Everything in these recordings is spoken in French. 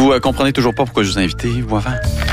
Vous comprenez toujours pas pourquoi je vous ai invité, Yves Boivin?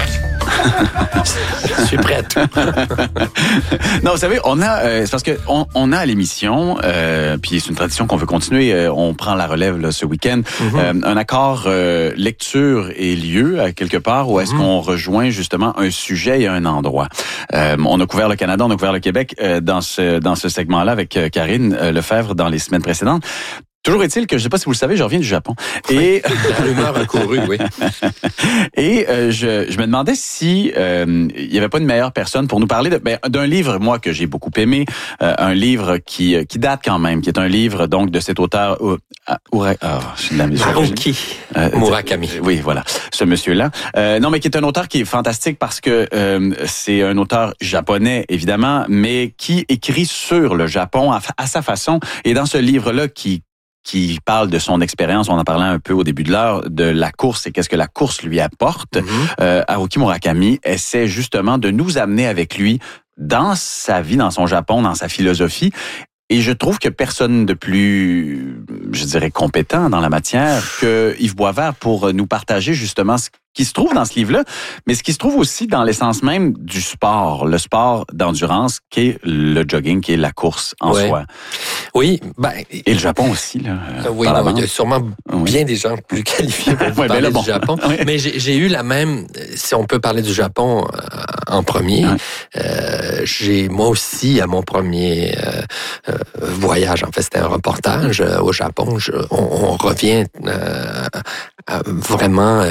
Je suis prêt à tout. Non, vous savez, c'est parce que on a à l'émission, puis c'est une tradition qu'on veut continuer. On prend la relève là, ce week-end. Un accord lecture et lieu à quelque part où est-ce qu'on rejoint justement un sujet et un endroit. On a couvert le Canada, on a couvert le Québec dans ce segment-là avec Karine Lefebvre dans les semaines précédentes. Toujours est-il que, je ne sais pas si vous le savez, je reviens du Japon. Et la rumeur a couru, oui. Et je me demandais si il y avait pas une meilleure personne pour nous parler d'un livre, moi, que j'ai beaucoup aimé, un livre qui date quand même, qui est un livre donc de cet auteur Haruki Murakami. Oui, voilà, ce monsieur-là. Non, mais qui est un auteur qui est fantastique parce que c'est un auteur japonais, évidemment, mais qui écrit sur le Japon à sa façon. Et dans ce livre-là qui parle de son expérience, on en parlait un peu au début de l'heure, de la course et qu'est-ce que la course lui apporte. Haruki Murakami essaie justement de nous amener avec lui dans sa vie, dans son Japon, dans sa philosophie. Et je trouve que personne de plus, je dirais, compétent dans la matière que Yves Boisvert pour nous partager justement ce qui se trouve dans ce livre-là, mais ce qui se trouve aussi dans l'essence même du sport, le sport d'endurance qui est le jogging, qui est la course en soi. Oui, et le Japon aussi, là. Oui, il y a sûrement bien des gens plus qualifiés pour vous parler du Japon. Oui. Mais j'ai eu la même, si on peut parler du Japon en premier, j'ai moi aussi, à mon premier voyage, en fait, c'était un reportage au Japon, on revient vraiment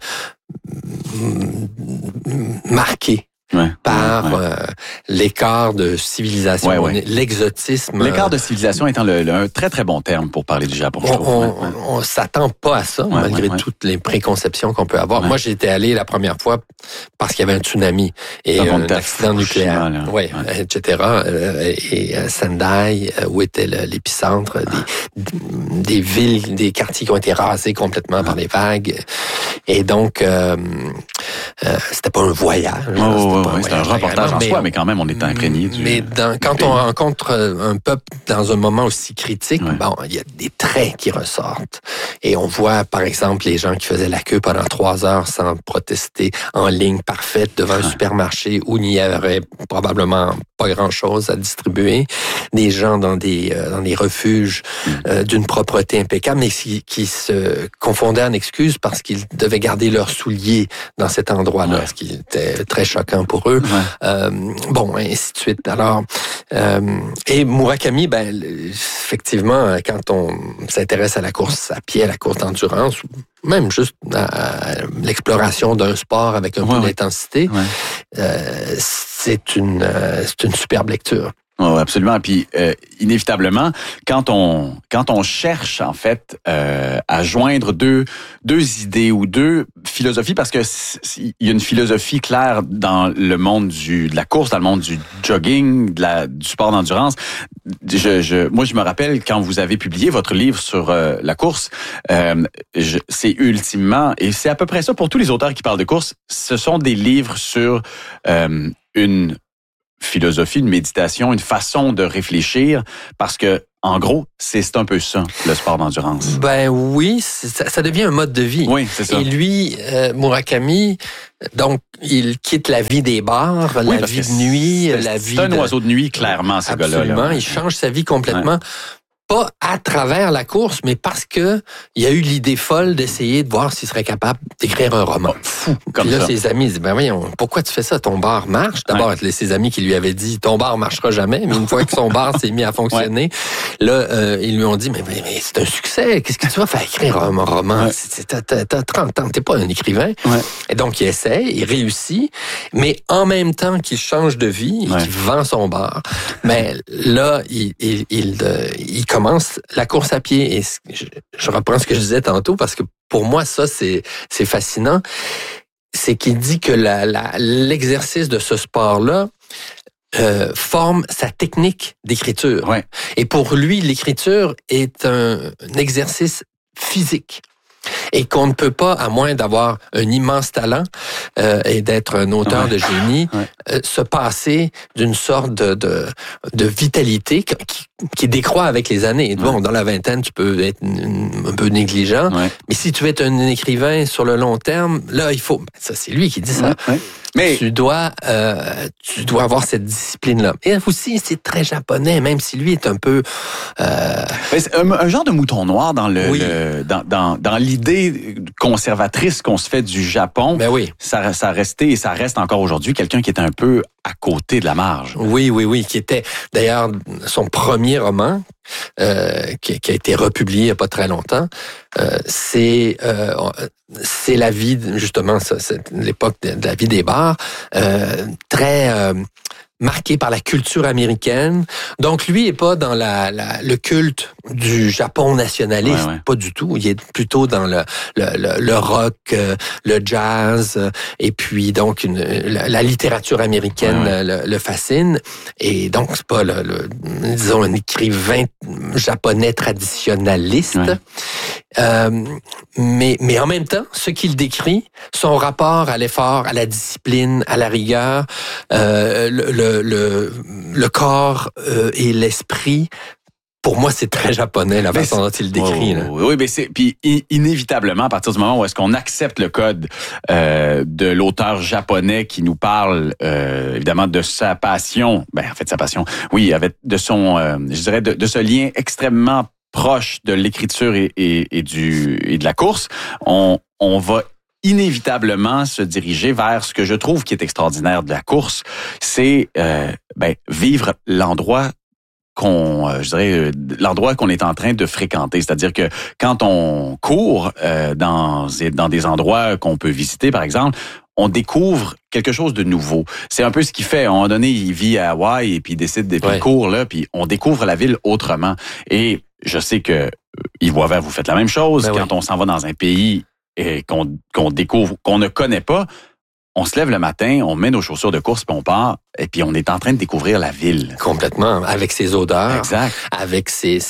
marqué par l'écart de civilisation, l'exotisme. L'écart de civilisation étant un très, très bon terme pour parler du Japon, je trouve. On s'attend pas à ça, malgré toutes les préconceptions qu'on peut avoir. Moi, j'étais allé la première fois parce qu'il y avait un tsunami et un accident nucléaire, etc. Et Sendai, où était l'épicentre, des villes, des quartiers qui ont été rasés complètement par les vagues. Et donc, c'était pas un voyage. C'est un reportage en soi, mais quand même, on est imprégné quand on rencontre un peuple dans un moment aussi critique, il y a des traits qui ressortent. Et on voit, par exemple, les gens qui faisaient la queue pendant 3 heures sans protester, en ligne parfaite devant un supermarché où il n'y avait probablement pas grand-chose à distribuer. Des gens dans des refuges d'une propreté impeccable, mais qui se confondaient en excuses parce qu'ils devaient garder leurs souliers dans cet endroit-là, ce qui était très choquant pour eux. Ainsi de suite. Alors, et Murakami, effectivement, quand on s'intéresse à la course à pied, à la course d'endurance, ou même juste à l'exploration d'un sport avec un peu d'intensité, c'est une superbe lecture. Oh, absolument. Puis inévitablement, quand on cherche en fait à joindre deux idées ou deux philosophies, parce que il y a une philosophie claire dans le monde de la course, dans le monde du jogging, du sport d'endurance. Moi, je me rappelle quand vous avez publié votre livre sur la course, c'est ultimement, et c'est à peu près ça pour tous les auteurs qui parlent de course, ce sont des livres sur une philosophie, une méditation, une façon de réfléchir, parce que, en gros, c'est un peu ça, le sport d'endurance. Oui, ça devient un mode de vie. Oui, c'est ça. Et lui, Murakami, donc, il quitte la vie des bars, la vie de nuit, la vie... C'est un oiseau de nuit, clairement, ce gars-là. Absolument, il change sa vie complètement. Pas à travers la course, mais parce que il a eu l'idée folle d'essayer de voir s'il serait capable d'écrire un roman. Fou, comme puis là, ça. ses amis disent, voyons, pourquoi tu fais ça? Ton bar marche. D'abord, ses amis qui lui avaient dit, ton bar marchera jamais. Mais une fois que son bar s'est mis à fonctionner, là, ils lui ont dit, mais c'est un succès. Qu'est-ce que tu vas faire écrire un roman? T'as 30 ans, t'es pas un écrivain. Et donc, il essaie, il réussit, mais en même temps qu'il change de vie et qu'il vend son bar, mais là, il commence la course à pied. Et je reprends ce que je disais tantôt parce que pour moi, ça, c'est fascinant. C'est qu'il dit que l'exercice de ce sport-là forme sa technique d'écriture. Et pour lui, l'écriture est un exercice physique. Et qu'on ne peut pas, à moins d'avoir un immense talent et d'être un auteur de génie, se passer d'une sorte de vitalité décroît avec les années. Bon, dans la vingtaine, tu peux être un peu négligent, mais si tu veux être un écrivain sur le long terme, là, il faut... Ça, c'est lui qui dit ça. Mais tu dois avoir cette discipline-là. Et aussi, c'est très japonais, même si lui est un peu... C'est un genre de mouton noir dans dans l'idée conservatrice qu'on se fait du Japon. Ben oui. Ça a resté et ça reste encore aujourd'hui quelqu'un qui est un peu à côté de la marge. Oui, qui était d'ailleurs son premier roman, qui a été republié il n'y a pas très longtemps. C'est la vie, justement, c'est l'époque de la vie des bars, très marquée par la culture américaine. Donc, lui est pas dans le culte du Japon nationaliste, pas du tout. Il est plutôt dans le rock, le jazz, et puis donc la littérature américaine le fascine. Et donc, c'est pas disons, un écrivain japonais traditionnaliste. Mais en même temps, ce qu'il décrit, son rapport à l'effort, à la discipline, à la rigueur, le corps et l'esprit, pour moi, c'est très japonais, la façon dont il le décrit. Oui, mais puis inévitablement, à partir du moment où est-ce qu'on accepte le code de l'auteur japonais qui nous parle, évidemment, de sa passion, sa passion, oui, avec de son, je dirais, de ce lien extrêmement proche de l'écriture et de la course, on va inévitablement se diriger vers ce que je trouve qui est extraordinaire de la course, c'est vivre l'endroit l'endroit qu'on est en train de fréquenter. C'est-à-dire que quand on court dans des endroits qu'on peut visiter, par exemple, on découvre quelque chose de nouveau. C'est un peu ce qu'il fait. À un moment donné, il vit à Hawaï et puis il décide de il court là, puis on découvre la ville autrement. Et je sais que Yves Boisvert, vous faites la même chose. Quand on s'en va dans un pays et qu'on découvre, qu'on ne connaît pas, on se lève le matin, on met nos chaussures de course, puis on part, et puis on est en train de découvrir la ville. Complètement, avec ses odeurs, exact, avec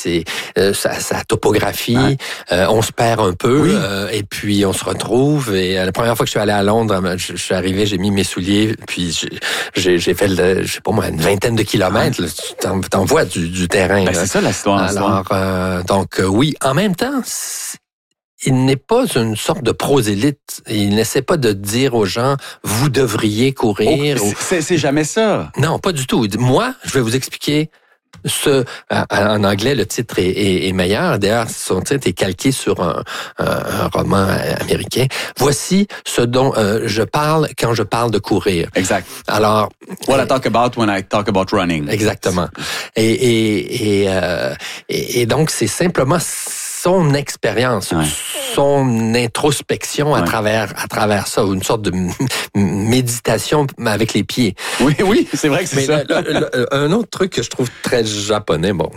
sa topographie. On se perd un peu, et puis on se retrouve. Et la première fois que je suis allé à Londres, je suis arrivé, j'ai mis mes souliers, puis j'ai fait, je sais pas moi, une vingtaine de kilomètres. Là, tu t'en vois du terrain. C'est ça l'histoire. Alors, donc oui, en même temps, il n'est pas une sorte de prosélyte. Il n'essaie pas de dire aux gens, vous devriez courir. C'est jamais ça. Non, pas du tout. Moi, je vais vous expliquer en anglais, le titre est meilleur. D'ailleurs, son titre est calqué sur un roman américain. Voici ce dont je parle quand je parle de courir. Exact. Alors, what I talk about when I talk about running. Exactement. Et donc, c'est simplement son expérience, son introspection à travers ça, une sorte de méditation avec les pieds. Oui, c'est vrai que c'est ça. Un autre truc que je trouve très japonais, bon,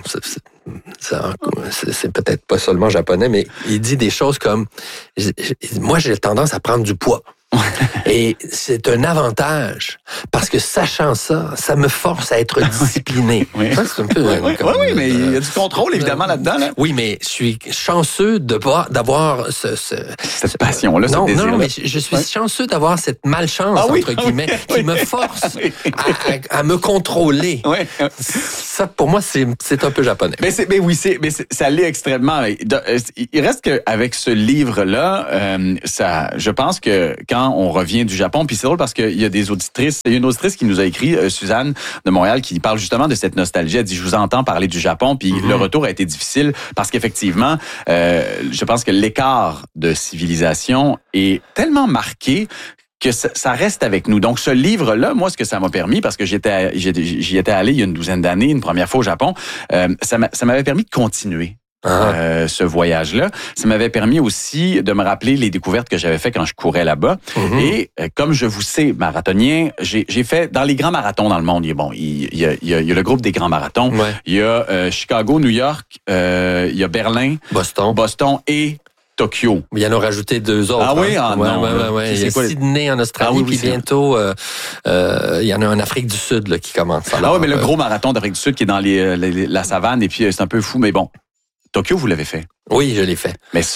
c'est peut-être pas seulement japonais, mais il dit des choses comme moi j'ai tendance à prendre du poids. Et c'est un avantage parce que sachant ça, ça me force à être discipliné. Ça, c'est un peu oui, mais il y a du contrôle évidemment là-dedans. Là. Oui, mais je suis chanceux d'avoir cette passion-là, ce désir-là. Non, mais je suis chanceux d'avoir cette malchance entre guillemets qui me force à me contrôler. Ça, pour moi, c'est un peu japonais. Mais ça l'est extrêmement. Il reste qu'avec ce livre-là, je pense que quand on revient du Japon, puis c'est drôle parce qu'il y a une auditrice qui nous a écrit, Suzanne de Montréal, qui parle justement de cette nostalgie. Elle dit, je vous entends parler du Japon, puis le retour a été difficile parce qu'effectivement, je pense que l'écart de civilisation est tellement marqué que ça reste avec nous. Donc, ce livre-là, moi, ce que ça m'a permis, parce que j'y étais allé il y a une douzaine d'années, une première fois au Japon, ça m'avait permis de continuer. Ce voyage-là. Ça m'avait permis aussi de me rappeler les découvertes que j'avais fait quand je courais là-bas. Et comme je vous sais, marathonien, j'ai fait dans les grands marathons dans le monde. Il y a le groupe des grands marathons. Il y a Chicago, New York, il y a Berlin, Boston et Tokyo. Il y en a rajouté 2 autres. Ah oui? Non. Il y a Sydney en Australie, puis bientôt, il y en a en Afrique du Sud là, qui commence. Alors, mais le gros marathon d'Afrique du Sud qui est dans la savane, et puis c'est un peu fou, mais bon. Tokyo, vous l'avez fait? Oui, je l'ai fait. Mais ça,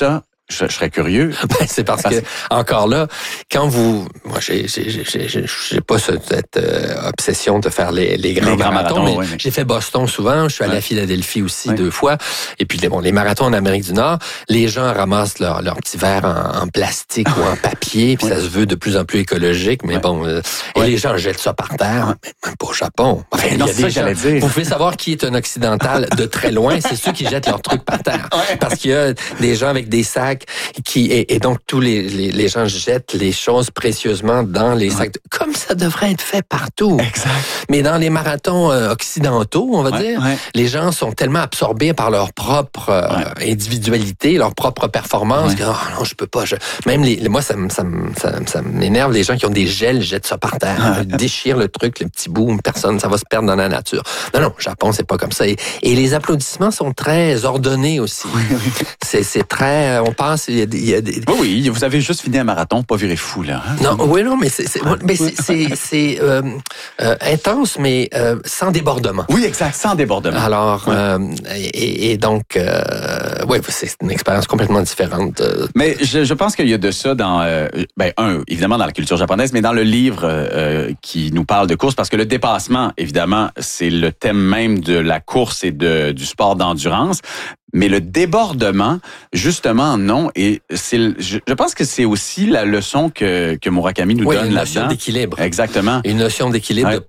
Je serais curieux. Ben, c'est parce que, encore là, quand moi, j'ai pas cette obsession de faire les grands marathons, mais j'ai fait Boston souvent, je suis allé à Philadelphie aussi 2 fois, et puis les marathons en Amérique du Nord, les gens ramassent leur petit verre en plastique ou en papier, puis ça se veut de plus en plus écologique, mais bon, et les gens jettent ça par terre, même pas au Japon. Enfin, il y a des gens, vous pouvez savoir qui est un occidental de très loin, c'est ceux qui jettent leurs trucs par terre. Parce qu'il y a des gens avec des sacs et donc tous les gens jettent les choses précieusement dans les sacs. Comme ça devrait être fait partout. Exact. Mais dans les marathons occidentaux, on va dire, les gens sont tellement absorbés par leur propre individualité, leur propre performance, que non, je peux pas. Même moi, ça m'énerve les gens qui ont des gels, jettent ça par terre, déchirent le truc, le petit bout, personne, ça va se perdre dans la nature. Non, au Japon, c'est pas comme ça. Et les applaudissements sont très ordonnés aussi. C'est très, on pense, il y a des... Oui, vous avez juste fini un marathon, pas viré fou, là. Hein? Non, mais c'est intense, mais sans débordement. Oui, exact, sans débordement. Alors, et donc, c'est une expérience complètement différente. Mais je pense qu'il y a de ça dans, évidemment dans la culture japonaise, mais dans le livre qui nous parle de course, parce que le dépassement, évidemment, c'est le thème même de la course et du sport d'endurance. Mais le débordement, justement, non. Et je pense que c'est aussi la leçon que Murakami nous donne là-dedans. Une notion d'équilibre. Exactement. Une notion d'équilibre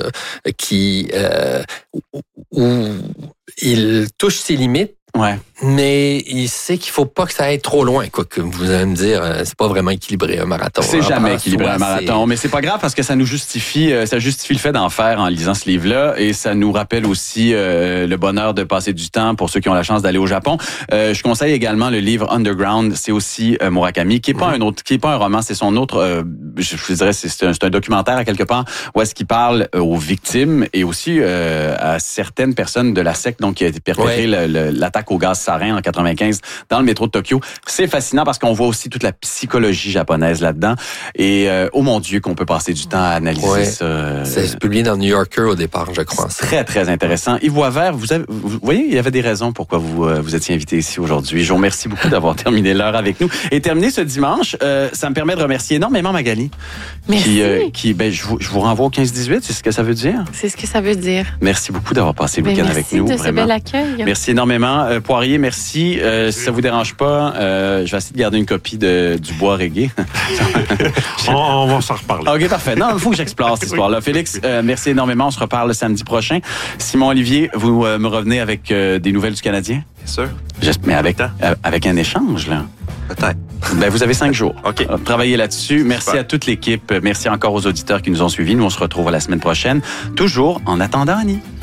où il touche ses limites. Mais il sait qu'il faut pas que ça aille trop loin. Quoi que vous allez me dire, c'est pas vraiment équilibré un marathon. C'est jamais équilibré un marathon, mais c'est pas grave parce que ça nous justifie, ça justifie le fait d'en faire en lisant ce livre-là, et ça nous rappelle aussi le bonheur de passer du temps pour ceux qui ont la chance d'aller au Japon. Je conseille également le livre Underground, c'est aussi Murakami, qui est pas un roman, c'est son autre. Je dirais c'est un documentaire à quelque part où est-ce qu'il parle aux victimes et aussi à certaines personnes de la secte donc qui a été perpétré l'attaque au gaz sarin en 95 dans le métro de Tokyo. C'est fascinant parce qu'on voit aussi toute la psychologie japonaise là-dedans. Et oh mon Dieu, qu'on peut passer du temps à analyser ça. C'est publié dans New Yorker au départ, je crois. C'est très, très intéressant. Yves Boisvert, vous voyez, il y avait des raisons pourquoi vous étiez invité ici aujourd'hui. Je vous remercie beaucoup d'avoir terminé l'heure avec nous. Et terminé ce dimanche, ça me permet de remercier énormément Magali. Merci. Je vous renvoie au 15-18, c'est ce que ça veut dire? C'est ce que ça veut dire. Merci beaucoup d'avoir passé le week-end avec nous. Merci de ce bel accueil. Merci énormément. Poirier, merci. Si ça vous dérange pas, je vais essayer de garder une copie du bois reggae. On va s'en reparler. OK, parfait. Non, il faut que j'explore cette histoire-là. Félix, merci énormément. On se reparle le samedi prochain. Simon Olivier, vous me revenez avec des nouvelles du Canadien? Bien sûr. Mais avec un échange, là. Peut-être. Vous avez 5 jours. OK. Travaillez là-dessus. Merci à toute l'équipe. Merci encore aux auditeurs qui nous ont suivis. Nous, on se retrouve la semaine prochaine. Toujours en attendant Annie.